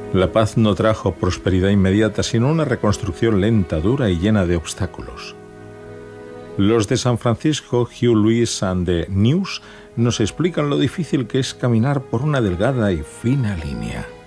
La paz no trajo prosperidad inmediata, sino una reconstrucción lenta, dura y llena de obstáculos. Los de San Francisco, Hugh Lewis and the News, nos explican lo difícil que es caminar por una delgada y fina línea.